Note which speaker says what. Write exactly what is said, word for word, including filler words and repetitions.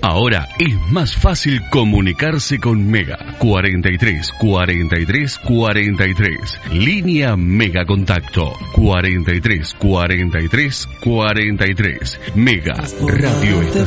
Speaker 1: Ahora es más fácil comunicarse con Mega. cuarenta y tres, cuarenta y tres, cuarenta y tres. Línea Mega Contacto. cuarenta y tres, cuarenta y tres, cuarenta y tres. Mega Radio Estación.